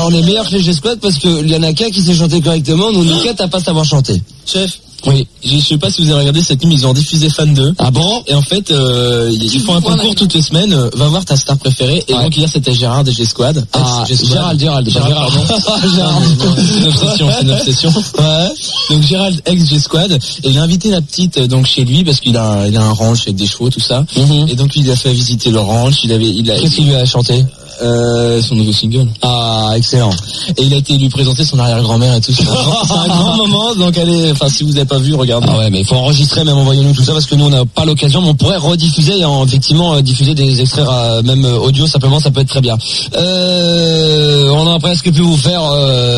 on est meilleur que les G-Squad parce que il y en a qu'un qui sait chanter correctement, nous quatre à pas savoir chanter. Chef. Oui. Je sais pas si vous avez regardé cette nuit, ils ont diffusé Fan 2. Ah bon? Et en fait, ils font un concours toutes les semaines. Va voir ta star préférée. Et donc hier c'était Gérard des G-Squad. Gérald. Gérard. C'est une obsession. Ouais. Donc Gérald ex G-Squad. Et il a invité la petite donc chez lui parce qu'il a un ranch avec des chevaux tout ça. Et donc il a fait visiter le ranch. Qu'est-ce qu'il lui a chanté? Son nouveau single. Ah, excellent. Et il a été lui présenter son arrière-grand-mère et tout. C'est un grand moment. Donc allez, si vous n'avez pas vu, regardez. Ah ouais, mais il faut enregistrer, même envoyez-nous tout ça parce que nous on n'a pas l'occasion, mais on pourrait rediffuser et effectivement diffuser des extraits même audio simplement, ça peut être très bien. On a presque pu vous faire